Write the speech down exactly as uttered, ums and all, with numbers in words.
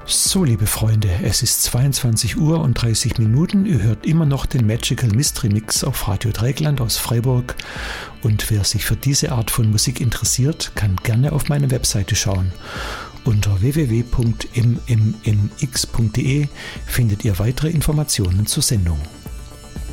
So, liebe Freunde, es ist zweiundzwanzig Uhr und dreißig Minuten. Ihr hört immer noch den Magical Mystery Mix auf Radio Dreieckland aus Freiburg. Und wer sich für diese Art von Musik interessiert, kann gerne auf meine Webseite schauen. Unter w w w punkt m m m x punkt d e findet ihr weitere Informationen zur Sendung.